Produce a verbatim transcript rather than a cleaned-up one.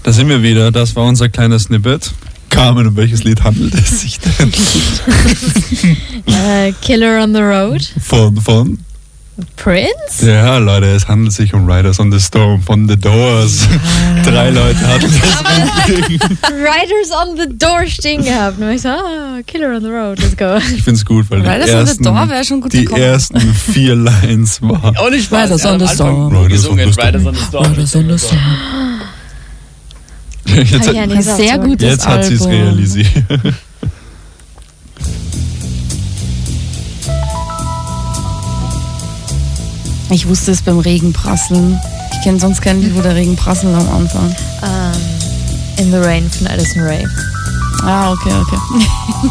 Da sind wir wieder. Das war unser kleiner Snippet. Carmen, um welches Lied handelt es sich denn? uh, Killer on the Road. Von, von? Prince? Ja, Leute, es handelt sich um Riders on the Storm von The Doors. Drei Leute hatten das richtig. Riders on the Door stehen gehabt. Und ich so, ah, Killer on the Road, let's go. Ich find's gut, weil Riders die, on the ersten, Door wäre schon gut die gekommen. ersten vier Lines waren. Und ich weiß, Riders er on hat the am Anfang Storm. nur Riders gesungen, on the Riders Storm. on the Storm. Riders on the Storm. Jetzt, Hab ich ja nicht gesagt, Sehr so. gutes jetzt hat sie es Album. realisiert. Ich wusste es beim Regenprasseln. Ich kenne sonst kein Lied, wo der Regen prasselt am Anfang. Um, In the Rain von Addison Rae. Ah, okay, okay.